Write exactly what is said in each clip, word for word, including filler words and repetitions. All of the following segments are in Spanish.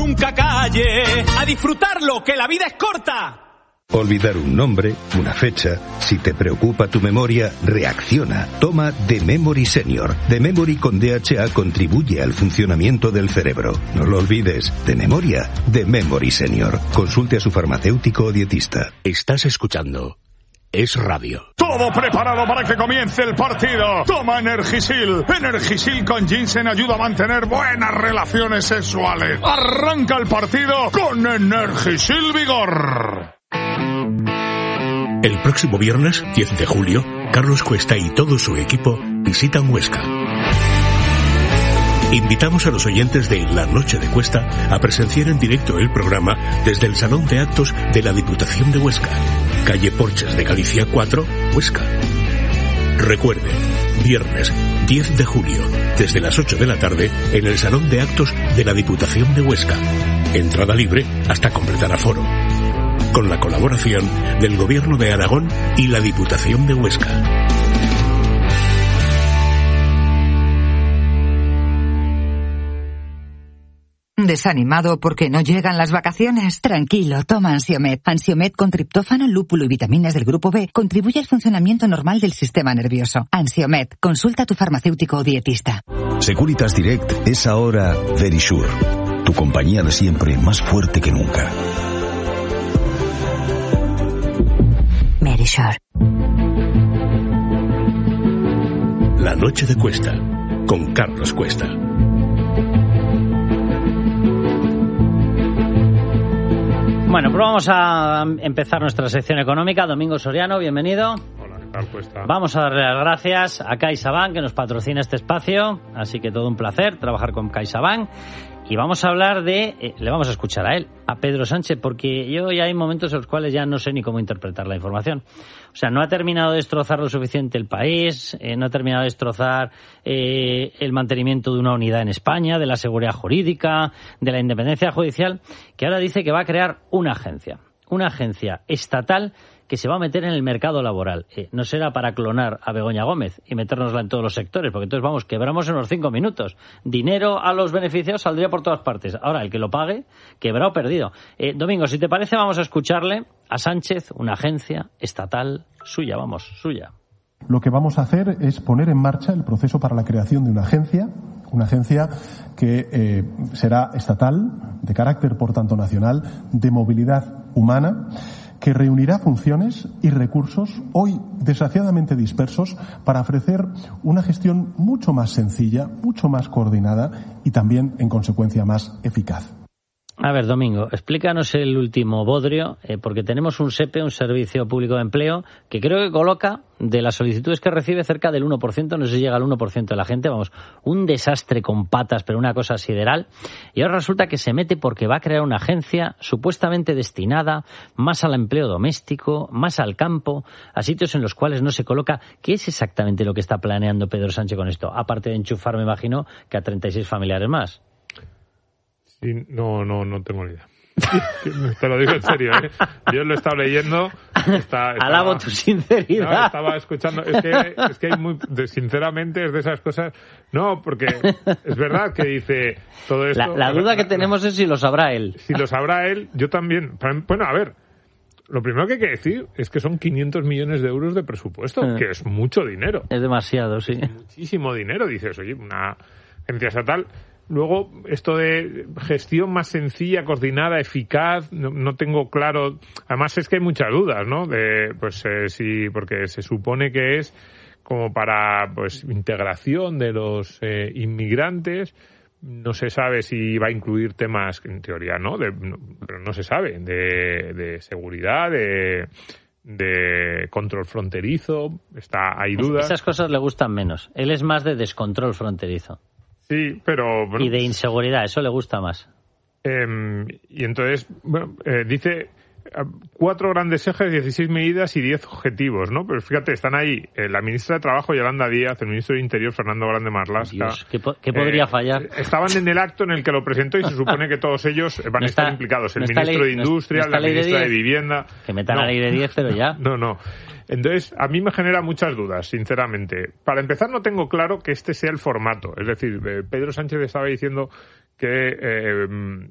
nunca calle. A disfrutarlo, que la vida es corta. Olvidar un nombre, una fecha. Si te preocupa tu memoria, reacciona. Toma The Memory Senior. The Memory con D H A contribuye al funcionamiento del cerebro. No lo olvides. De memoria, The Memory Senior. Consulte a su farmacéutico o dietista. Estás escuchando Es Radio. Todo preparado para que comience el partido. Toma Energisil. Energisil con ginseng ayuda a mantener buenas relaciones sexuales. Arranca el partido con Energisil Vigor. El próximo viernes, diez de julio, Carlos Cuesta y todo su equipo visitan Huesca. Invitamos a los oyentes de La Noche de Cuesta a presenciar en directo el programa desde el Salón de Actos de la Diputación de Huesca, calle Porches de Galicia cuatro, Huesca. Recuerde, viernes diez de julio, desde las ocho de la tarde, en el Salón de Actos de la Diputación de Huesca. Entrada libre hasta completar aforo. Con la colaboración del Gobierno de Aragón y la Diputación de Huesca. ¿Desanimado porque no llegan las vacaciones? Tranquilo, toma Ansiomed. Ansiomed con triptófano, lúpulo y vitaminas del grupo B contribuye al funcionamiento normal del sistema nervioso. Ansiomed, consulta a tu farmacéutico o dietista. Securitas Direct es ahora Verisure, tu compañía de siempre más fuerte que nunca. Verisure. La Noche de Cuesta, con Carlos Cuesta. Bueno, pues vamos a empezar nuestra sección económica. Domingo Soriano, bienvenido. Hola, ¿qué tal, Cuesta? Vamos a darle las gracias a CaixaBank, que nos patrocina este espacio. Así que todo un placer trabajar con CaixaBank. Y vamos a hablar de... Eh, le vamos a escuchar a él, a Pedro Sánchez, porque yo ya hay momentos en los cuales ya no sé ni cómo interpretar la información. O sea, no ha terminado de destrozar lo suficiente el país, eh, no ha terminado de destrozar eh, el mantenimiento de una unidad en España, de la seguridad jurídica, de la independencia judicial, que ahora dice que va a crear una agencia, una agencia estatal que se va a meter en el mercado laboral. Eh, no será para clonar a Begoña Gómez y metérnosla en todos los sectores, porque entonces, vamos, quebramos en unos cinco minutos. Dinero a los beneficiados saldría por todas partes. Ahora, el que lo pague, quebrado o perdido. Eh, Domingo, si te parece, vamos a escucharle a Sánchez, una agencia estatal suya, vamos, suya. Lo que vamos a hacer es poner en marcha el proceso para la creación de una agencia, una agencia que eh, será estatal, de carácter, por tanto, nacional, de movilidad humana, que reunirá funciones y recursos hoy desgraciadamente dispersos para ofrecer una gestión mucho más sencilla, mucho más coordinada y también, en consecuencia, más eficaz. A ver, Domingo, explícanos el último bodrio, eh, porque tenemos un SEPE, un Servicio Público de Empleo, que creo que coloca de las solicitudes que recibe cerca del uno por ciento, no sé si llega al uno por ciento de la gente, vamos, un desastre con patas, pero una cosa sideral. Y ahora resulta que se mete porque va a crear una agencia supuestamente destinada más al empleo doméstico, más al campo, a sitios en los cuales no se coloca. ¿Qué es exactamente lo que está planeando Pedro Sánchez con esto? Aparte de enchufar, me imagino, que a treinta y seis familiares más. Sí, no, no, no tengo ni idea. Te lo digo en serio, ¿eh? Yo lo he estado leyendo. Está, estaba, Alabo tu sinceridad. No, estaba escuchando. Es que, es que hay muy. De, sinceramente, es de esas cosas. No, porque es verdad que dice todo esto. La, la duda la, que tenemos la, es si lo sabrá él. Si lo sabrá él, yo también. Bueno, a ver. Lo primero que hay que decir es que son quinientos millones de euros de presupuesto, eh. que es mucho dinero. Es demasiado, sí. Es muchísimo dinero. Dices, oye, una agencia estatal. Luego, esto de gestión más sencilla, coordinada, eficaz, no, no tengo claro. Además, es que hay muchas dudas, ¿no? De, pues, eh, sí, porque se supone que es como para, pues, integración de los eh, inmigrantes. No se sabe si va a incluir temas, en teoría, ¿no? De, no pero no se sabe, de, de seguridad, de, de control fronterizo. Está, hay dudas. Esas cosas le gustan menos. Él es más de descontrol fronterizo. Sí, pero... Bueno, y de inseguridad, eso le gusta más. Eh, y entonces, bueno, eh, dice cuatro grandes ejes, dieciséis medidas y diez objetivos, ¿no? Pero fíjate, están ahí eh, la ministra de Trabajo, Yolanda Díaz, el ministro de Interior, Fernando Grande Marlaska. Dios, ¿qué, po- qué podría eh, fallar? Estaban en el acto en el que lo presentó y se supone que todos ellos van no a estar está, implicados. El no ministro ley, de Industria, no la ministra de, de Vivienda... Que metan no. la ley de diez, pero ya. No, no. Entonces, a mí me genera muchas dudas, sinceramente. Para empezar, no tengo claro que este sea el formato. Es decir, Pedro Sánchez estaba diciendo que, eh,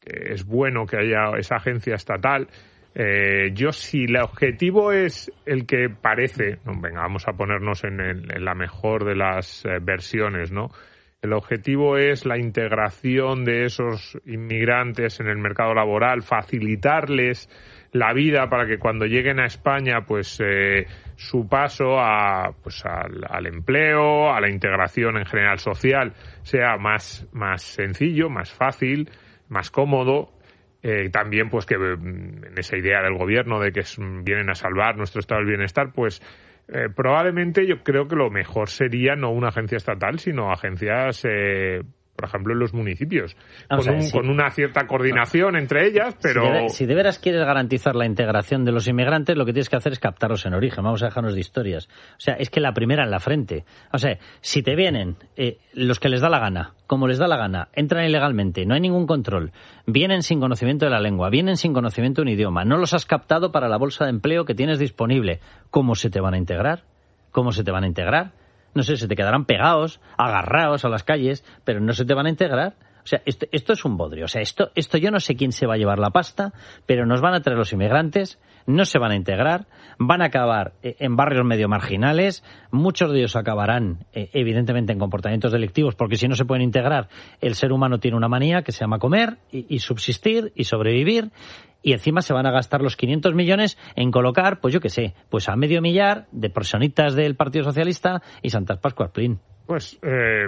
es bueno que haya esa agencia estatal. Eh, yo, si el objetivo es el que parece, no, venga, vamos a ponernos en, el, en la mejor de las eh, versiones, ¿no? El objetivo es la integración de esos inmigrantes en el mercado laboral, facilitarles la vida para que cuando lleguen a España, pues eh, su paso a, pues al, al empleo, a la integración en general social, sea más, más sencillo, más fácil, más cómodo. Eh, también, pues que en esa idea del gobierno de que es, vienen a salvar nuestro estado del bienestar, pues eh, probablemente yo creo que lo mejor sería no una agencia estatal, sino agencias, eh, por ejemplo, en los municipios, con, sea, un, sí. con una cierta coordinación no. entre ellas, pero... Si de, si de veras quieres garantizar la integración de los inmigrantes, lo que tienes que hacer es captarlos en origen. Vamos a dejarnos de historias. O sea, es que la primera en la frente. O sea, si te vienen eh, los que les da la gana, como les da la gana, entran ilegalmente, no hay ningún control, vienen sin conocimiento de la lengua, vienen sin conocimiento de un idioma, no los has captado para la bolsa de empleo que tienes disponible, ¿cómo se te van a integrar? ¿Cómo se te van a integrar? No sé, se te quedarán pegados, agarrados a las calles, pero no se te van a integrar. O sea, esto, esto es un bodrio. O sea, esto, esto yo no sé quién se va a llevar la pasta, pero nos van a traer los inmigrantes, no se van a integrar, van a acabar en barrios medio marginales, muchos de ellos acabarán, eh, evidentemente, en comportamientos delictivos, porque si no se pueden integrar, el ser humano tiene una manía que se llama comer y, y subsistir y sobrevivir, y encima se van a gastar los quinientos millones en colocar, pues yo qué sé, pues a medio millar de personitas del Partido Socialista y Santas Pascuas Plin. Pues... Eh...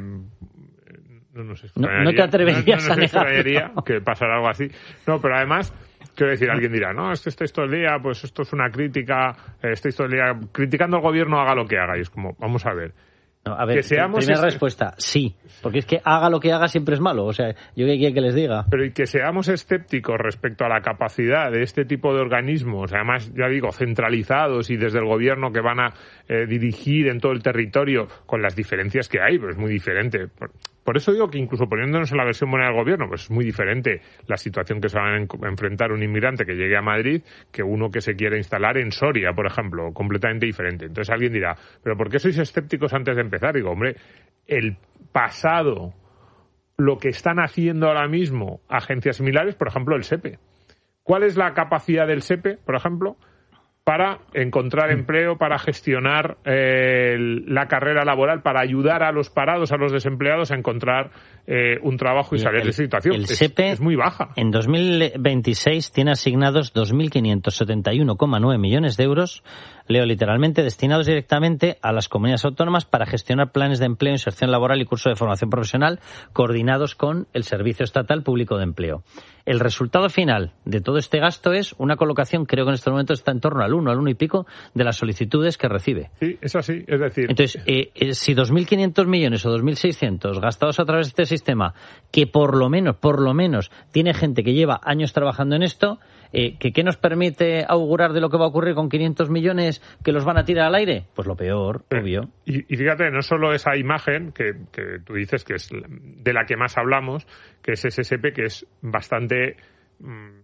No, nos no, no te atreverías no, no a negarlo. Que pasara algo así. No, pero además, quiero decir, alguien dirá, no, esto estáis todo el día, pues esto es una crítica, eh, estáis todo el día criticando al gobierno, haga lo que haga. Y es como, vamos a ver. No, a ver, que seamos primera este... respuesta, sí. Porque es que haga lo que haga siempre es malo. O sea, yo qué quiero que les diga. Pero y que seamos escépticos respecto a la capacidad de este tipo de organismos, además, ya digo, centralizados y desde el gobierno que van a eh, dirigir en todo el territorio, con las diferencias que hay, pues es muy diferente. Por, por eso digo que incluso poniéndonos en la versión buena del gobierno, pues es muy diferente la situación que se va a en, enfrentar un inmigrante que llegue a Madrid que uno que se quiere instalar en Soria, por ejemplo, completamente diferente. Entonces alguien dirá, ¿pero por qué sois escépticos antes de empezar? Digo, hombre, el pasado, lo que están haciendo ahora mismo agencias similares, por ejemplo, el SEPE. ¿Cuál es la capacidad del SEPE, por ejemplo, para encontrar empleo, para gestionar eh, la carrera laboral, para ayudar a los parados, a los desempleados a encontrar eh, un trabajo y salir el, de esa situación? El es, SEPE es muy baja. En dos mil veintiséis tiene asignados dos mil quinientos setenta y uno coma nueve millones de euros, leo literalmente, destinados directamente a las comunidades autónomas para gestionar planes de empleo, inserción laboral y curso de formación profesional coordinados con el Servicio Estatal Público de Empleo. El resultado final de todo este gasto es una colocación, creo que en este momento está en torno al uno, al uno y pico de las solicitudes que recibe. Sí, es así, es decir... Entonces, eh, eh, si dos mil quinientos millones o dos mil seiscientos gastados a través de este sistema, que por lo menos, por lo menos, tiene gente que lleva años trabajando en esto, eh, que ¿qué nos permite augurar de lo que va a ocurrir con quinientos millones que los van a tirar al aire? Pues lo peor, eh, obvio. Y, y fíjate, no solo esa imagen que, que tú dices que es de la que más hablamos, que es ese SEPE, que es bastante... Mmm,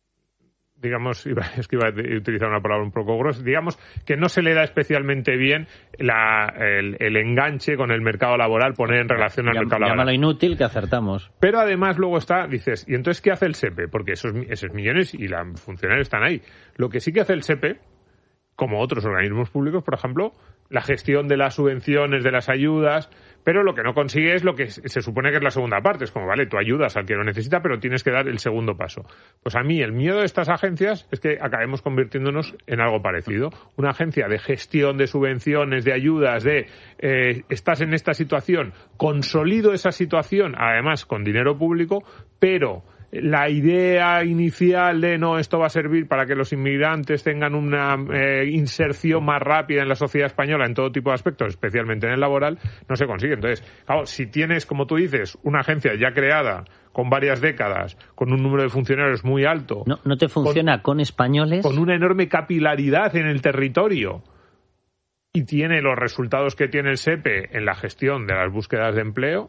digamos, es que iba a utilizar una palabra un poco grosa, digamos que no se le da especialmente bien la, el, el enganche con el mercado laboral, poner en relación al Llam, mercado laboral. Llámalo inútil, que acertamos. Pero además luego está, dices, ¿y entonces qué hace el SEPE? Porque esos, esos millones y los funcionarios están ahí. Lo que sí que hace el SEPE, como otros organismos públicos, por ejemplo, la gestión de las subvenciones, de las ayudas, pero lo que no consigue es lo que se supone que es la segunda parte. Es como, vale, tú ayudas al que lo necesita, pero tienes que dar el segundo paso. Pues a mí el miedo de estas agencias es que acabemos convirtiéndonos en algo parecido. Una agencia de gestión de subvenciones, de ayudas, de eh, estás en esta situación, consolido esa situación, además con dinero público, pero... la idea inicial de no, esto va a servir para que los inmigrantes tengan una eh, inserción más rápida en la sociedad española en todo tipo de aspectos, especialmente en el laboral, no se consigue. Entonces, claro, si tienes, como tú dices, una agencia ya creada con varias décadas, con un número de funcionarios muy alto... No, no te funciona con, con españoles... Con una enorme capilaridad en el territorio y tiene los resultados que tiene el SEPE en la gestión de las búsquedas de empleo...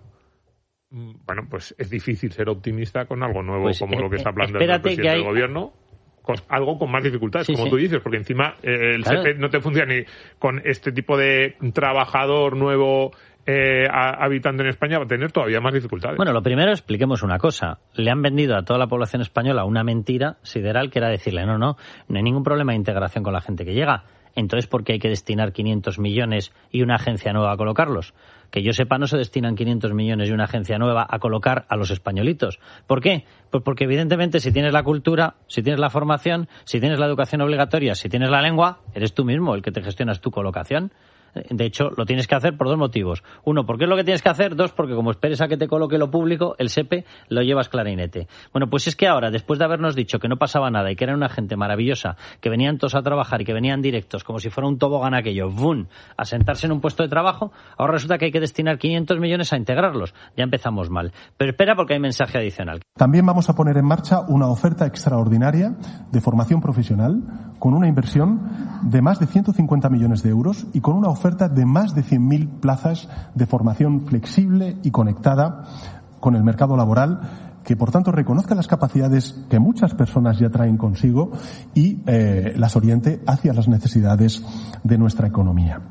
Bueno, pues es difícil ser optimista con algo nuevo pues, como eh, lo que está planteando el presidente hay... del gobierno, con algo con más dificultades, sí, como sí. tú dices, porque encima eh, el claro. SEPE no te funciona ni con este tipo de trabajador nuevo eh, habitante en España va a tener todavía más dificultades. Bueno, lo primero, expliquemos una cosa. Le han vendido a toda la población española una mentira sideral, que era decirle, no, no, no hay ningún problema de integración con la gente que llega. Entonces, ¿por qué hay que destinar quinientos millones y una agencia nueva a colocarlos? Que yo sepa, no se destinan quinientos millones y una agencia nueva a colocar a los españolitos. ¿Por qué? Pues porque evidentemente si tienes la cultura, si tienes la formación, si tienes la educación obligatoria, si tienes la lengua, eres tú mismo el que te gestionas tu colocación. De hecho, lo tienes que hacer por dos motivos. Uno, porque es lo que tienes que hacer. Dos, porque como esperes a que te coloque lo público, el S E P E lo llevas clarinete. Bueno, pues es que ahora, después de habernos dicho que no pasaba nada y que era una gente maravillosa, que venían todos a trabajar y que venían directos, como si fuera un tobogán aquello, ¡bum!, a sentarse en un puesto de trabajo, ahora resulta que hay que destinar quinientos millones a integrarlos. Ya empezamos mal. Pero espera, porque hay mensaje adicional. También vamos a poner en marcha una oferta extraordinaria de formación profesional con una inversión de más de ciento cincuenta millones de euros y con una oferta de más de cien mil plazas de formación flexible y conectada con el mercado laboral, que por tanto reconozca las capacidades que muchas personas ya traen consigo y eh, las oriente hacia las necesidades de nuestra economía.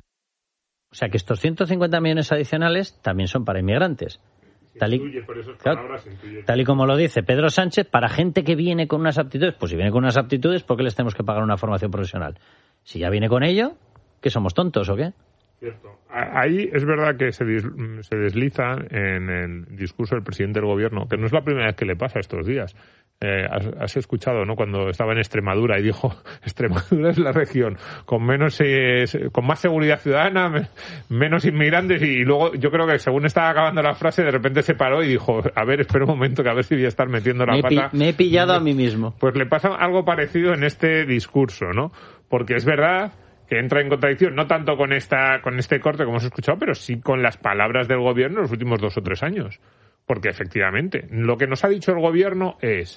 O sea que estos ciento cincuenta millones adicionales también son para inmigrantes. Tal y, claro, tal y como lo dice Pedro Sánchez, para gente que viene con unas aptitudes. Pues si viene con unas aptitudes, ¿por qué les tenemos que pagar una formación profesional? Si ya viene con ello, ¿qué somos tontos o qué? Cierto. Ahí es verdad que se, dis, se desliza en el discurso del presidente del gobierno, que no es la primera vez que le pasa estos días. Eh, has, has escuchado, ¿no?, cuando estaba en Extremadura y dijo, Extremadura es la región con menos eh, con más seguridad ciudadana, me, menos inmigrantes, y luego yo creo que según estaba acabando la frase de repente se paró y dijo, a ver, espera un momento que a ver si voy a estar metiendo la me pata. Pi- me he pillado a mí mismo. Pues le pasa algo parecido en este discurso, ¿no? Porque es verdad que entra en contradicción, no tanto con esta con este corte como hemos escuchado, pero sí con las palabras del gobierno en los últimos dos o tres años. Porque efectivamente, lo que nos ha dicho el gobierno es: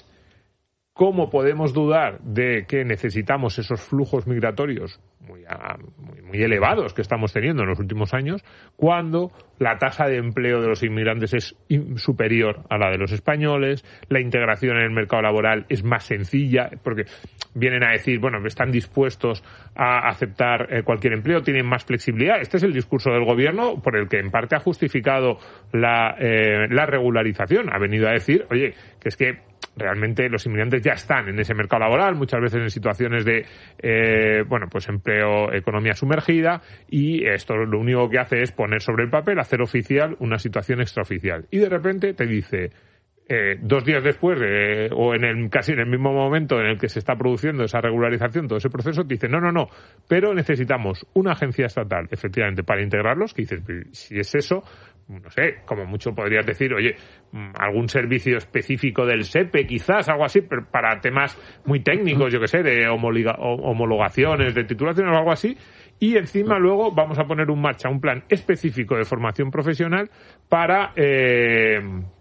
¿cómo podemos dudar de que necesitamos esos flujos migratorios muy, muy, muy elevados que estamos teniendo en los últimos años, cuando la tasa de empleo de los inmigrantes es superior a la de los españoles, la integración en el mercado laboral es más sencilla, porque vienen a decir, bueno, están dispuestos a aceptar eh, cualquier empleo, tienen más flexibilidad? Este es el discurso del gobierno por el que en parte ha justificado la, eh, la regularización. Ha venido a decir, oye, que es que realmente los inmigrantes ya están en ese mercado laboral, muchas veces en situaciones de, eh, bueno, pues empleo, economía sumergida, y esto lo único que hace es poner sobre el papel, hacer oficial una situación extraoficial. Y de repente te dice, eh, dos días después, de, o en el, casi en el mismo momento en el que se está produciendo esa regularización, todo ese proceso, te dice, no, no, no, pero necesitamos una agencia estatal, efectivamente, para integrarlos, que dices, si es eso, no sé, como mucho podrías decir, oye, algún servicio específico del S E P E, quizás, algo así, pero para temas muy técnicos, yo que sé, de homologa- homologaciones, de titulaciones o algo así, y encima luego vamos a poner en marcha un plan específico de formación profesional para, eh,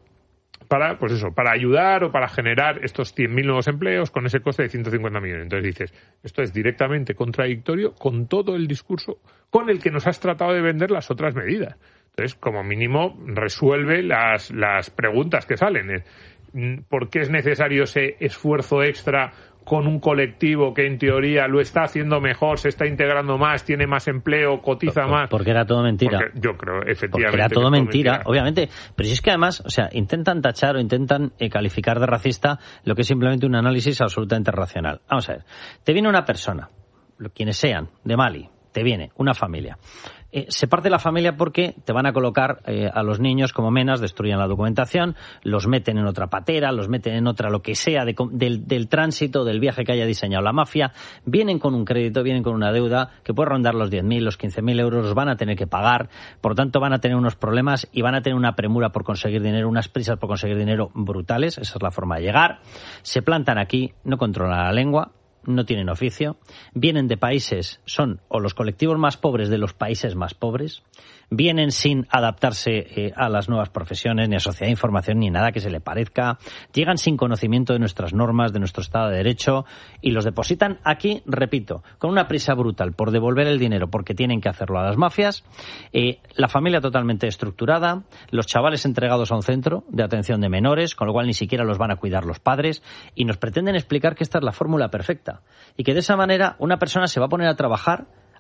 para, pues eso, para ayudar o para generar estos cien mil nuevos empleos con ese coste de ciento cincuenta millones. Entonces dices, esto es directamente contradictorio con todo el discurso con el que nos has tratado de vender las otras medidas. Entonces, como mínimo, resuelve las, las preguntas que salen. ¿Por qué es necesario ese esfuerzo extra con un colectivo que en teoría lo está haciendo mejor, se está integrando más, tiene más empleo, cotiza por, más? Porque era todo mentira. Porque yo creo, efectivamente. Porque era todo mentira, mentira, obviamente. Pero si es que además, o sea, intentan tachar o intentan eh, calificar de racista lo que es simplemente un análisis absolutamente racional. Vamos a ver. Te viene una persona, quienes sean, de Mali, te viene una familia. Eh, se parte la familia porque te van a colocar eh, a los niños como menas, destruyen la documentación, los meten en otra patera, los meten en otra lo que sea de, del, del tránsito, del viaje que haya diseñado la mafia. Vienen con un crédito, vienen con una deuda que puede rondar los diez mil, los quince mil euros, los van a tener que pagar. Por tanto, van a tener unos problemas y van a tener una premura por conseguir dinero, unas prisas por conseguir dinero brutales. Esa es la forma de llegar. Se plantan aquí, no controlan la lengua, no tienen oficio, vienen de países, son o los colectivos más pobres de los países más pobres, vienen sin adaptarse eh, a las nuevas profesiones, ni a sociedad de información, ni nada que se le parezca, llegan sin conocimiento de nuestras normas, de nuestro Estado de Derecho, y los depositan aquí, repito, con una prisa brutal por devolver el dinero porque tienen que hacerlo a las mafias, eh, la familia totalmente estructurada, los chavales entregados a un centro de atención de menores, con lo cual ni siquiera los van a cuidar los padres, y nos pretenden explicar que esta es la fórmula perfecta, y que de esa manera una persona se va a poner a trabajar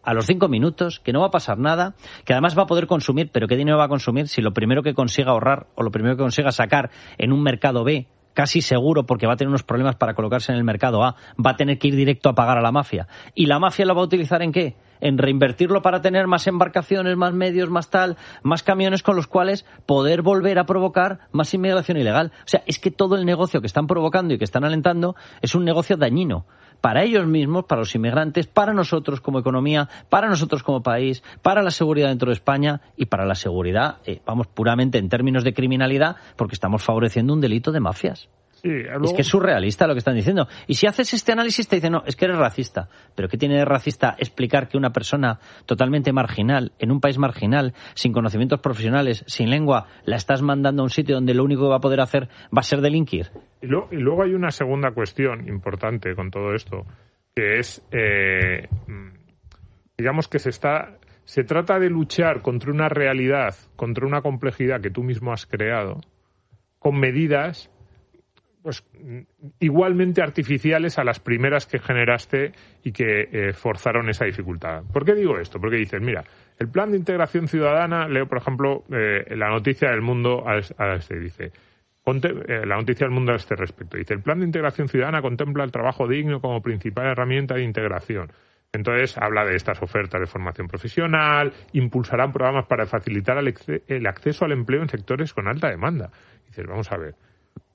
a los cinco minutos, que no va a pasar nada, que además va a poder consumir, pero ¿qué dinero va a consumir si lo primero que consiga ahorrar o lo primero que consiga sacar en un mercado B, casi seguro, porque va a tener unos problemas para colocarse en el mercado A, va a tener que ir directo a pagar a la mafia? ¿Y la mafia lo va a utilizar en qué? En reinvertirlo para tener más embarcaciones, más medios, más tal, más camiones con los cuales poder volver a provocar más inmigración ilegal. O sea, es que todo el negocio que están provocando y que están alentando es un negocio dañino para ellos mismos, para los inmigrantes, para nosotros como economía, para nosotros como país, para la seguridad dentro de España y para la seguridad, eh, vamos, puramente en términos de criminalidad, porque estamos favoreciendo un delito de mafias. Sí, luego... Es que es surrealista lo que están diciendo. Y si haces este análisis te dicen, no, es que eres racista. ¿Pero qué tiene de racista explicar que una persona totalmente marginal, en un país marginal, sin conocimientos profesionales, sin lengua, la estás mandando a un sitio donde lo único que va a poder hacer va a ser delinquir? Y, lo, y luego hay una segunda cuestión importante con todo esto, que es, eh, digamos que se está... Se trata de luchar contra una realidad, contra una complejidad que tú mismo has creado, con medidas pues igualmente artificiales a las primeras que generaste y que eh, forzaron esa dificultad. ¿Por qué digo esto? Porque dices, mira, el plan de integración ciudadana, leo por ejemplo eh, la noticia del Mundo a este, dice, eh, la noticia del Mundo a este respecto, dice, el plan de integración ciudadana contempla el trabajo digno como principal herramienta de integración. Entonces habla de estas ofertas de formación profesional, impulsarán programas para facilitar el, el acceso al empleo en sectores con alta demanda. Dices, vamos a ver,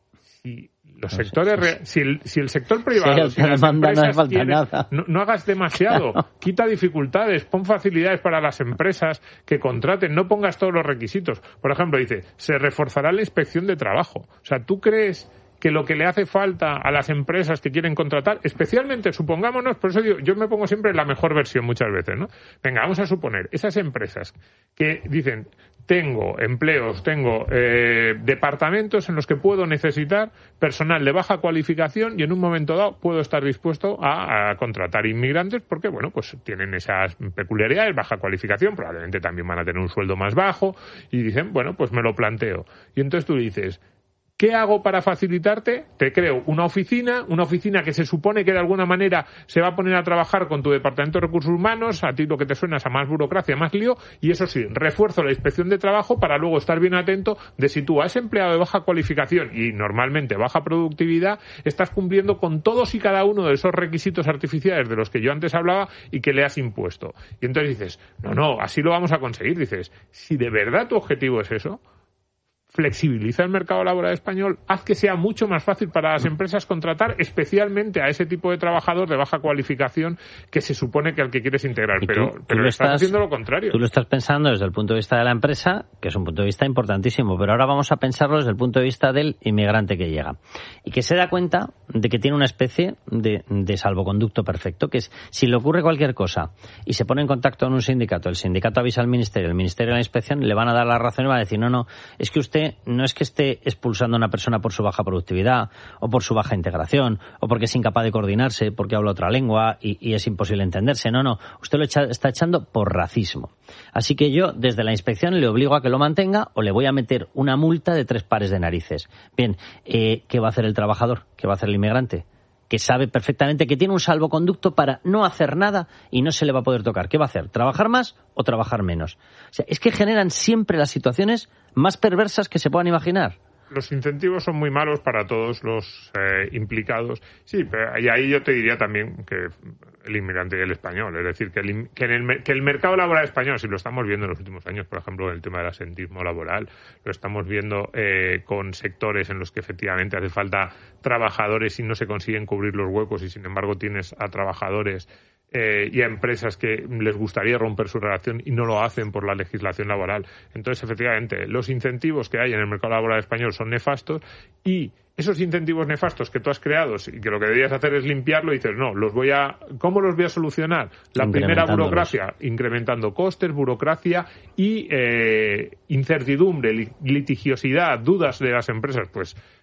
si los no sectores, sé, si, el, si el sector privado, si si las empresas no, tienen, nada. No, no hagas demasiado, no. Quita dificultades, pon facilidades para las empresas que contraten, no pongas todos los requisitos. Por ejemplo, dice, se reforzará la inspección de trabajo. O sea, ¿tú crees que lo que le hace falta a las empresas que quieren contratar, especialmente, supongámonos, por eso digo, yo me pongo siempre en la mejor versión muchas veces, ¿no? Venga, vamos a suponer, esas empresas que dicen, tengo empleos, tengo eh, departamentos en los que puedo necesitar personal de baja cualificación y en un momento dado puedo estar dispuesto a, a contratar inmigrantes porque, bueno, pues tienen esas peculiaridades, baja cualificación, probablemente también van a tener un sueldo más bajo y dicen, bueno, pues me lo planteo. Y entonces tú dices, ¿qué hago para facilitarte? Te creo una oficina, una oficina que se supone que de alguna manera se va a poner a trabajar con tu departamento de recursos humanos, a ti lo que te suena es a más burocracia, más lío, y eso sí, refuerzo la inspección de trabajo para luego estar bien atento de si tú a ese empleado de baja cualificación y normalmente baja productividad, estás cumpliendo con todos y cada uno de esos requisitos artificiales de los que yo antes hablaba y que le has impuesto. Y entonces dices, no, no, así lo vamos a conseguir. Dices, si de verdad tu objetivo es eso, flexibiliza el mercado laboral español, haz que sea mucho más fácil para las empresas contratar especialmente a ese tipo de trabajador de baja cualificación que se supone que al que quieres integrar, pero, tú, pero tú estás, estás haciendo lo contrario. Tú lo estás pensando desde el punto de vista de la empresa, que es un punto de vista importantísimo, pero ahora vamos a pensarlo desde el punto de vista del inmigrante que llega y que se da cuenta de que tiene una especie de, de salvoconducto perfecto, que es, si le ocurre cualquier cosa y se pone en contacto con un sindicato, el sindicato avisa al ministerio, el ministerio de la inspección le van a dar la razón y va a decir, no, no, es que usted no es que esté expulsando a una persona por su baja productividad o por su baja integración o porque es incapaz de coordinarse, porque habla otra lengua y, y es imposible entenderse. No, no. Usted lo echa, está echando por racismo. Así que yo, desde la inspección, le obligo a que lo mantenga o le voy a meter una multa de tres pares de narices. Bien, eh, ¿qué va a hacer el trabajador? ¿Qué va a hacer el inmigrante? Que sabe perfectamente que tiene un salvoconducto para no hacer nada y no se le va a poder tocar. ¿Qué va a hacer? ¿Trabajar más o trabajar menos? O sea, es que generan siempre las situaciones más perversas que se puedan imaginar. Los incentivos son muy malos para todos los eh, implicados. Sí, pero, y ahí yo te diría también que el inmigrante y el español. Es decir, que el, que, en el, que el mercado laboral español, si lo estamos viendo en los últimos años, por ejemplo, en el tema del asentismo laboral, lo estamos viendo eh, con sectores en los que efectivamente hace falta trabajadores y no se consiguen cubrir los huecos y, sin embargo, tienes a trabajadores Eh, y a empresas que les gustaría romper su relación y no lo hacen por la legislación laboral. Entonces, efectivamente, los incentivos que hay en el mercado laboral español son nefastos y esos incentivos nefastos que tú has creado y que lo que deberías hacer es limpiarlo, y dices, no, los voy a, ¿cómo los voy a solucionar? La primera burocracia, incrementando costes, burocracia y eh, incertidumbre, litigiosidad, dudas de las empresas, pues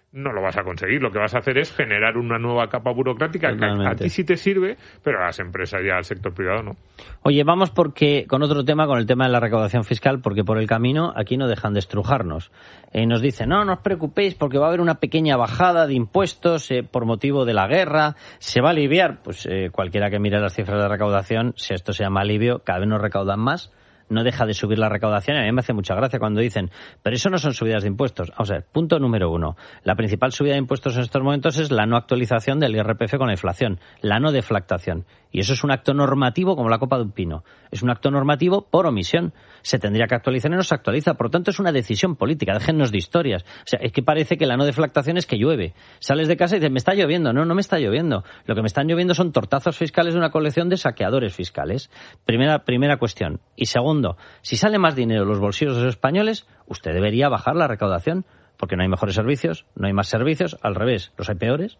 no lo vas a conseguir. Lo que vas a hacer es generar una nueva capa burocrática que a, a ti sí te sirve, pero a las empresas y al sector privado no. Oye, vamos porque con otro tema, con el tema de la recaudación fiscal, porque por el camino aquí no dejan de estrujarnos. Eh, nos dicen, no, no os preocupéis porque va a haber una pequeña bajada de impuestos eh, por motivo de la guerra, se va a aliviar. Pues eh, cualquiera que mire las cifras de recaudación, si esto se llama alivio, cada vez nos recaudan más. No deja de subir la recaudación y a mí me hace mucha gracia cuando dicen, pero eso no son subidas de impuestos. Vamos a ver, punto número uno. La principal subida de impuestos en estos momentos es la no actualización del I R P F con la inflación, la no deflactación. Y eso es un acto normativo como la copa de un pino. Es un acto normativo por omisión. Se tendría que actualizar y no se actualiza. Por lo tanto, es una decisión política. Déjennos de historias. O sea, es que parece que la no deflactación es que llueve. Sales de casa y dices, me está lloviendo. No, no me está lloviendo. Lo que me están lloviendo son tortazos fiscales de una colección de saqueadores fiscales. Primera, primera cuestión. Y segundo, si sale más dinero en los bolsillos de los españoles, usted debería bajar la recaudación, porque no hay mejores servicios, no hay más servicios, al revés, los hay peores.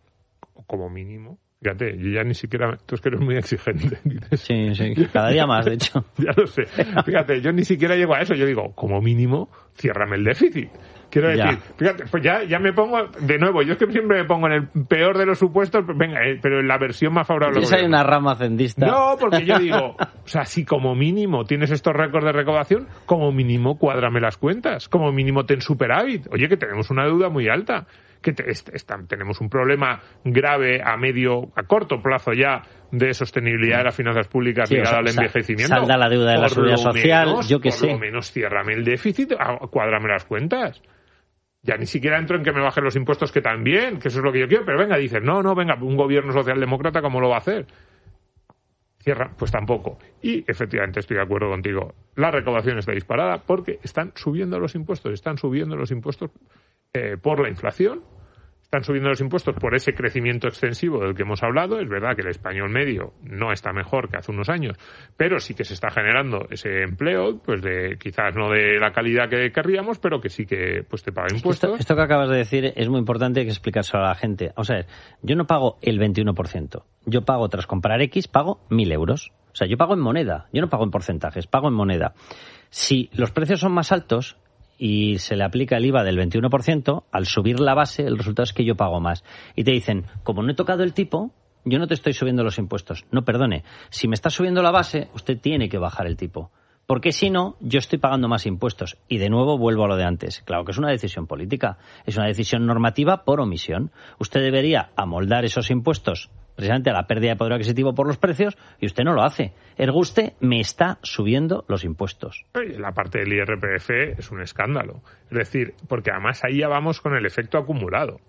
Como mínimo. Fíjate, yo ya ni siquiera... Tú es que eres muy exigente. Sí, sí, cada día más, de hecho. Ya lo sé. Fíjate, yo ni siquiera llego a eso. Yo digo, como mínimo, ciérrame el déficit. Quiero decir, ya. Fíjate, pues ya, ya me pongo... De nuevo, yo es que siempre me pongo en el peor de los supuestos, venga, eh, pero en la versión más favorable. ¿Tienes ahí una rama cendista? No, porque yo digo, o sea, si como mínimo tienes estos récords de recaudación, como mínimo cuádrame las cuentas. Como mínimo ten superávit. Oye, que tenemos una deuda muy alta. Que te, est, est, tenemos un problema grave a medio, a corto plazo ya de sostenibilidad de las finanzas públicas sí, ligada o sea, al envejecimiento. Salda la deuda de la seguridad social, menos, yo que por sé. Por lo menos ciérrame el déficit, cuádrame las cuentas. Ya ni siquiera entro en que me bajen los impuestos, que también, que eso es lo que yo quiero, pero venga, dices, no, no, venga, un gobierno socialdemócrata, ¿cómo lo va a hacer? Cierra, pues tampoco. Y efectivamente estoy de acuerdo contigo. La recaudación está disparada porque están subiendo los impuestos, están subiendo los impuestos eh, por la inflación, están subiendo los impuestos por ese crecimiento extensivo del que hemos hablado. Es verdad que el español medio no está mejor que hace unos años, pero sí que se está generando ese empleo, pues de quizás no de la calidad que querríamos, pero que sí que pues te paga impuestos. Esto, esto que acabas de decir es muy importante, hay que explicárselo a la gente. O sea, yo no pago el veintiuno por ciento. Yo pago, tras comprar X, pago mil euros. O sea, yo pago en moneda. Yo no pago en porcentajes, pago en moneda. Si los precios son más altos y se le aplica el I V A del veintiuno por ciento, al subir la base, el resultado es que yo pago más. Y te dicen, como no he tocado el tipo, yo no te estoy subiendo los impuestos. No, perdone, si me está subiendo la base, usted tiene que bajar el tipo. Porque si no, yo estoy pagando más impuestos. Y de nuevo vuelvo a lo de antes. Claro que es una decisión política. Es una decisión normativa por omisión. Usted debería amoldar esos impuestos precisamente a la pérdida de poder adquisitivo por los precios, y usted no lo hace. Ergo, usted me está subiendo los impuestos. La parte del I R P F es un escándalo. Es decir, porque además ahí ya vamos con el efecto acumulado.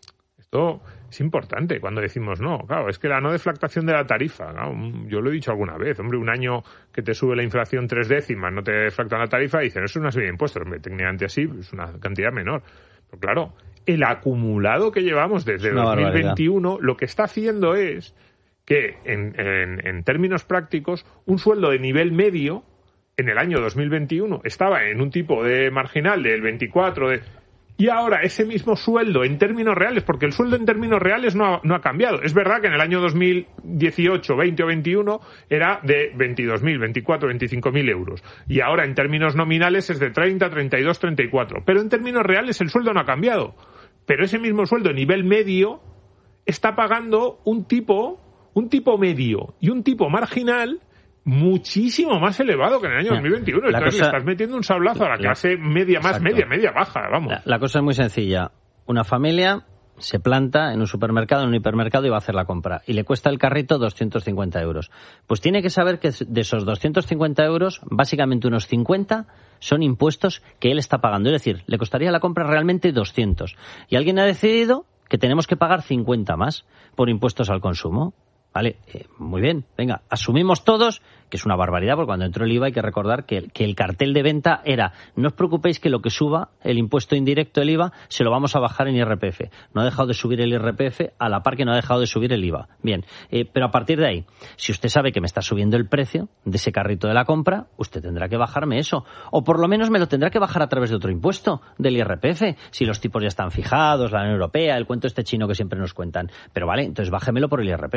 Esto es importante cuando decimos no. Claro, es que la no deflactación de la tarifa, claro, yo lo he dicho alguna vez, hombre, un año que te sube la inflación tres décimas, no te deflactan la tarifa, y dicen, eso es una subida de impuestos. Hombre, técnicamente así, es una cantidad menor. Pero claro, el acumulado que llevamos desde dos mil veintiuno, barbaridad. Lo que está haciendo es que, en, en, en términos prácticos, un sueldo de nivel medio en el año dos mil veintiuno estaba en un tipo de marginal del veinticuatro, de, y ahora ese mismo sueldo en términos reales, porque el sueldo en términos reales no ha, no ha cambiado. Es verdad que en el año dos mil dieciocho, veinte o veintiuno era de veintidós mil, veinticuatro, veinticinco mil euros. Y ahora en términos nominales es de treinta, treinta y dos, treinta y cuatro. Pero en términos reales el sueldo no ha cambiado. Pero ese mismo sueldo a nivel medio está pagando un tipo, un tipo medio y un tipo marginal muchísimo más elevado que en el año dos mil veintiuno. La Entonces cosa, le estás metiendo un sablazo a la clase media más, exacto. media, media baja, vamos. La, la cosa es muy sencilla. Una familia se planta en un supermercado, en un hipermercado, y va a hacer la compra. Y le cuesta el carrito doscientos cincuenta euros. Pues tiene que saber que de esos doscientos cincuenta euros, básicamente unos cincuenta son impuestos que él está pagando. Es decir, le costaría la compra realmente doscientos. Y alguien ha decidido que tenemos que pagar cincuenta más por impuestos al consumo. Vale, eh, muy bien, venga, asumimos todos que es una barbaridad, porque cuando entró el I V A hay que recordar que, que el cartel de venta era, no os preocupéis que lo que suba el impuesto indirecto, el I V A, se lo vamos a bajar en I R P F. No ha dejado de subir el I R P F a la par que no ha dejado de subir el I V A. Bien, eh, pero a partir de ahí, si usted sabe que me está subiendo el precio de ese carrito de la compra, usted tendrá que bajarme eso. O por lo menos me lo tendrá que bajar a través de otro impuesto, del I R P F, si los tipos ya están fijados, la Unión Europea, el cuento este chino que siempre nos cuentan. Pero vale, entonces bájemelo por el I R P F.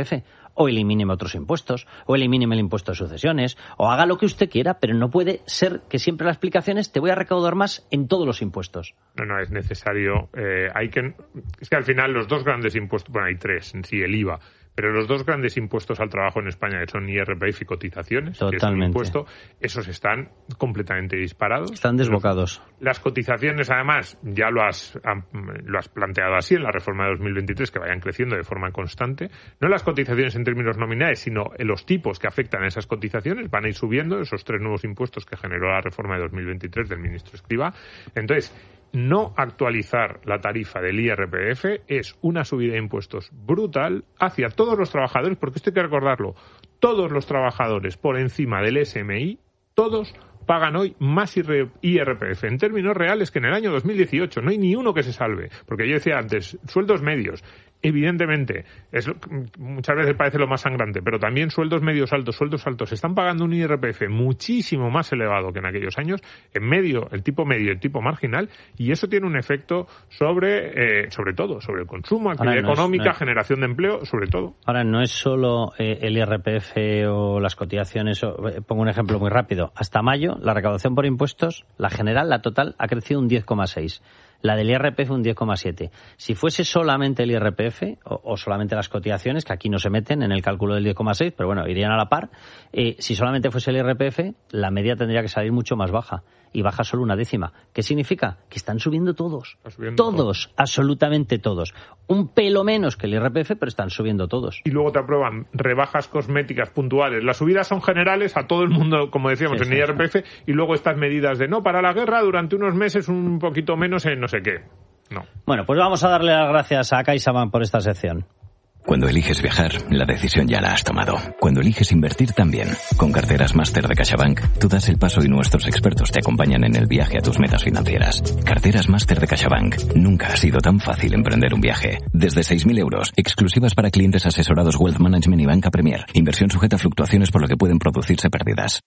o elimíneme otros impuestos, o elimíneme el impuesto de sucesiones, o haga lo que usted quiera, pero no puede ser que siempre la explicación es te voy a recaudar más en todos los impuestos. No, no, es necesario. Eh, hay que, es que al final los dos grandes impuestos, bueno, hay tres en sí, el I V A, pero los dos grandes impuestos al trabajo en España, que son I R P F y cotizaciones, Totalmente. que es un impuesto, esos están completamente disparados. Están desbocados. Las cotizaciones, además, ya lo has, lo has planteado así en la reforma de dos mil veintitrés, que vayan creciendo de forma constante. No las cotizaciones en términos nominales, sino los tipos que afectan a esas cotizaciones van a ir subiendo, esos tres nuevos impuestos que generó la reforma de dos mil veintitrés del ministro Escrivá. Entonces, no actualizar la tarifa del I R P F es una subida de impuestos brutal hacia todos los trabajadores, porque esto hay que recordarlo, todos los trabajadores por encima del S M I, todos pagan hoy más I R P F en términos reales que en el año dos mil dieciocho. No hay ni uno que se salve, porque yo decía antes, sueldos medios. Evidentemente, es lo, muchas veces parece lo más sangrante, pero también sueldos medios altos, sueldos altos, están pagando un I R P F muchísimo más elevado que en aquellos años, en medio, el tipo medio y el tipo marginal, y eso tiene un efecto sobre, eh, sobre todo, sobre el consumo, actividad Ahora, no económica, es, no es... generación de empleo, sobre todo. Ahora, no es solo eh, el I R P F o las cotizaciones, o, eh, pongo un ejemplo muy rápido. Hasta mayo, la recaudación por impuestos, la general, la total, ha crecido un diez coma seis. La del I R P F un diez coma siete. Si fuese solamente el I R P F o, o solamente las cotizaciones, que aquí no se meten en el cálculo del diez coma seis, pero bueno, irían a la par, eh, si solamente fuese el I R P F, la media tendría que salir mucho más baja. Y baja solo una décima. ¿Qué significa? Que están subiendo todos. Está subiendo todos, todo. Absolutamente todos. Un pelo menos que el I R P F, pero están subiendo todos. Y luego te aprueban rebajas cosméticas puntuales. Las subidas son generales a todo el mundo, como decíamos, sí, en sí, I R P F, sí. Y luego estas medidas de no, para la guerra durante unos meses un poquito menos en no sé qué. No. Bueno, pues vamos a darle las gracias a CaixaBank por esta sección. Cuando eliges viajar, la decisión ya la has tomado. Cuando eliges invertir también. Con Carteras Máster de CaixaBank, tú das el paso y nuestros expertos te acompañan en el viaje a tus metas financieras. Carteras Máster de CaixaBank. Nunca ha sido tan fácil emprender un viaje. Desde seis mil euros, exclusivas para clientes asesorados Wealth Management y Banca Premier. Inversión sujeta a fluctuaciones por lo que pueden producirse pérdidas.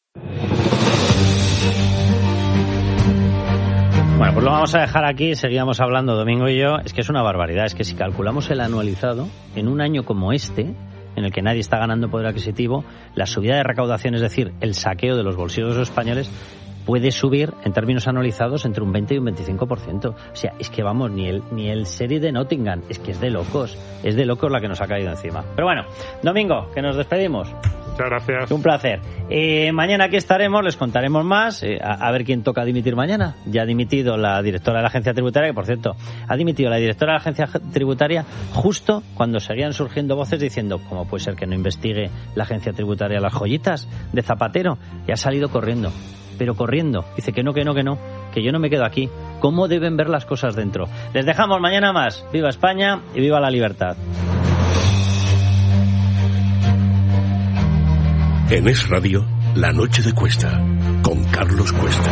Bueno, pues lo vamos a dejar aquí, seguíamos hablando Domingo y yo. Es que es una barbaridad, es que si calculamos el anualizado, en un año como este, en el que nadie está ganando poder adquisitivo, la subida de recaudación, es decir, el saqueo de los bolsillos de los españoles, puede subir en términos anualizados entre un veinte y un veinticinco por ciento. O sea, es que vamos, ni el, ni el serie de Nottingham, es que es de locos, es de locos la que nos ha caído encima. Pero bueno, Domingo, que nos despedimos. Muchas gracias. Un placer. Eh, mañana aquí estaremos, les contaremos más, eh, a, a ver quién toca dimitir mañana. Ya ha dimitido la directora de la agencia tributaria, que por cierto, ha dimitido la directora de la agencia tributaria justo cuando seguían surgiendo voces diciendo, ¿cómo puede ser que no investigue la agencia tributaria las joyitas de Zapatero? Y ha salido corriendo, pero corriendo. Dice que no, que no, que no, que yo no me quedo aquí. ¿Cómo deben ver las cosas dentro? Les dejamos mañana más. Viva España y viva la libertad. En Es Radio, La Noche de Cuesta, con Carlos Cuesta.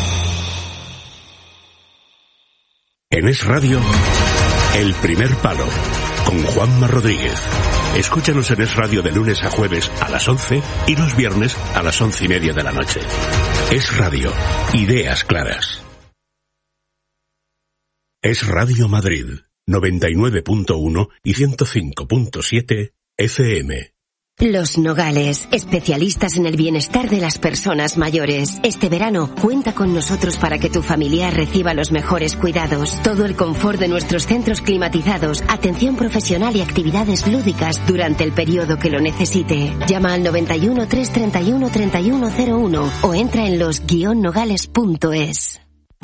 En Es Radio, El Primer Palo, con Juanma Rodríguez. Escúchanos en Es Radio de lunes a jueves a las once y los viernes a las once y media de la noche. Es Radio, ideas claras. Es Radio Madrid, noventa y nueve punto uno y ciento cinco punto siete F M. Los Nogales, especialistas en el bienestar de las personas mayores. Este verano, cuenta con nosotros para que tu familiar reciba los mejores cuidados. Todo el confort de nuestros centros climatizados, atención profesional y actividades lúdicas durante el periodo que lo necesite. Llama al noventa y uno, trescientos treinta y uno, treinta y uno cero uno o entra en los guion nogales punto es.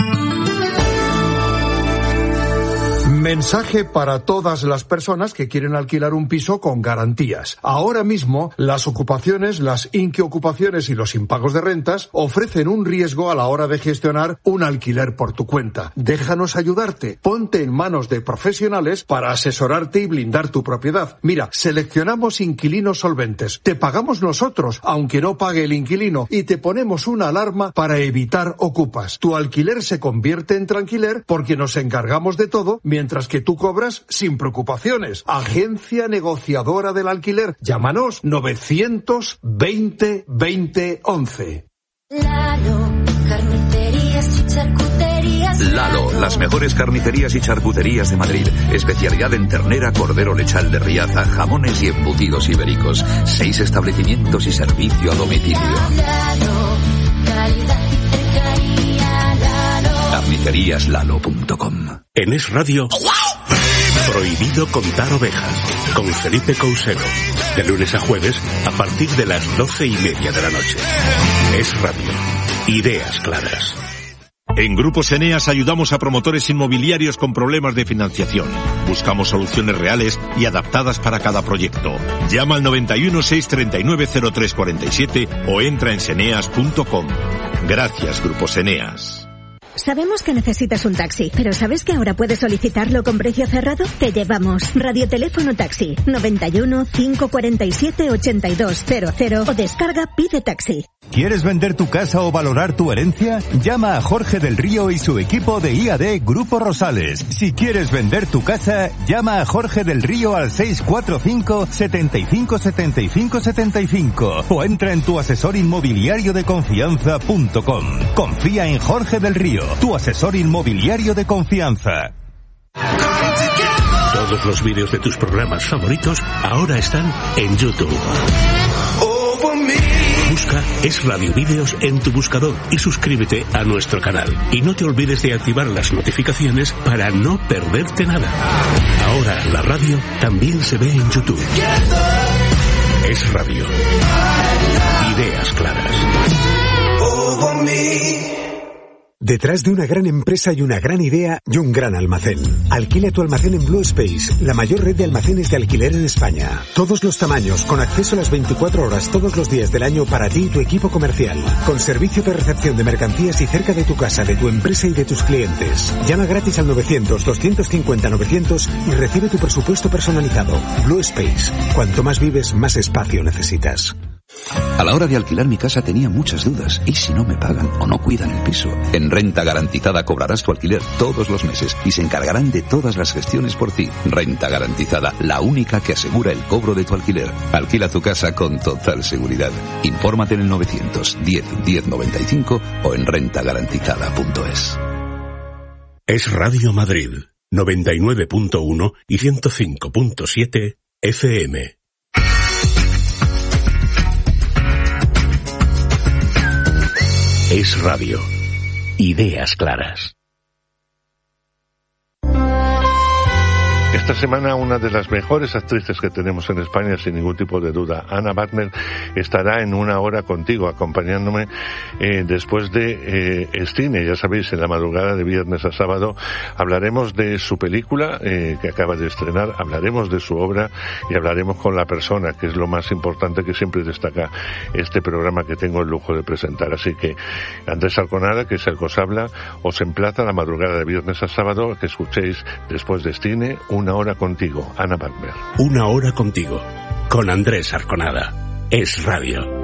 Mensaje para todas las personas que quieren alquilar un piso con garantías. Ahora mismo, las ocupaciones, las inquiocupaciones y los impagos de rentas ofrecen un riesgo a la hora de gestionar un alquiler por tu cuenta. Déjanos ayudarte. Ponte en manos de profesionales para asesorarte y blindar tu propiedad. Mira, seleccionamos inquilinos solventes. Te pagamos nosotros, aunque no pague el inquilino, y te ponemos una alarma para evitar ocupas. Tu alquiler se convierte en tranquiler porque nos encargamos de todo, mientras que tú cobras sin preocupaciones. Agencia negociadora del alquiler. Llámanos novecientos veinte veinte once. Lalo, carnicerías y charcuterías Lalo, las mejores carnicerías y charcuterías de Madrid. Especialidad en ternera, cordero lechal de Riaza, jamones y embutidos ibéricos. Seis establecimientos y servicio a domicilio. carnicerías lalo punto com. En Es Radio, Prohibido contar ovejas, con Felipe Cousero. De lunes a jueves, a partir de las doce y media de la noche. Es Radio. Ideas claras. En Grupos Eneas ayudamos a promotores inmobiliarios con problemas de financiación. Buscamos soluciones reales y adaptadas para cada proyecto. Llama al noventa y uno, seiscientos treinta y nueve, cero tres cuarenta y siete o entra en seneas punto com. Gracias, Grupos Eneas. Sabemos que necesitas un taxi, pero ¿sabes que ahora puedes solicitarlo con precio cerrado? Te llevamos. Radioteléfono Taxi, noventa y uno, cinco cuarenta y siete, ochenta y dos cero cero o descarga Pide Taxi. ¿Quieres vender tu casa o valorar tu herencia? Llama a Jorge del Río y su equipo de I A D Grupo Rosales. Si quieres vender tu casa, llama a Jorge del Río al seis cuatro cinco, setenta y cinco, setenta y cinco, setenta y cinco o entra en tu asesor inmobiliario de confianza punto com. Confía en Jorge del Río, tu asesor inmobiliario de confianza. Todos los vídeos de tus programas favoritos ahora están en YouTube. Busca Es Radio Vídeos en tu buscador y suscríbete a nuestro canal. Y no te olvides de activar las notificaciones para no perderte nada. Ahora la radio también se ve en YouTube. Es Radio. Ideas claras. Detrás de una gran empresa hay una gran idea y un gran almacén. Alquila tu almacén en Blue Space, la mayor red de almacenes de alquiler en España. Todos los tamaños, con acceso a las veinticuatro horas todos los días del año para ti y tu equipo comercial. Con servicio de recepción de mercancías y cerca de tu casa, de tu empresa y de tus clientes. Llama gratis al novecientos, doscientos cincuenta, novecientos y recibe tu presupuesto personalizado. Blue Space. Cuanto más vives, más espacio necesitas. A la hora de alquilar mi casa tenía muchas dudas. ¿Y si no me pagan o no cuidan el piso? En Renta Garantizada cobrarás tu alquiler todos los meses y se encargarán de todas las gestiones por ti. Renta Garantizada, la única que asegura el cobro de tu alquiler. Alquila tu casa con total seguridad. Infórmate en el novecientos diez, diez noventa y cinco o en renta garantizada punto es. Es Radio Madrid, noventa y nueve punto uno y ciento cinco punto siete F M. Es Radio. Ideas claras. Esta semana una de las mejores actrices que tenemos en España, sin ningún tipo de duda, Anna Butner, estará en Una Hora Contigo, acompañándome eh, después de eh, Cine. Ya sabéis, en la madrugada de viernes a sábado hablaremos de su película eh, que acaba de estrenar, hablaremos de su obra y hablaremos con la persona, que es lo más importante que siempre destaca este programa que tengo el lujo de presentar. Así que Andrés Arconada, que es el que os habla, os emplaza la madrugada de viernes a sábado que escuchéis después de Cine Una Hora Contigo, Anna Butner. Una Hora Contigo, con Andrés Arconada. Es Radio.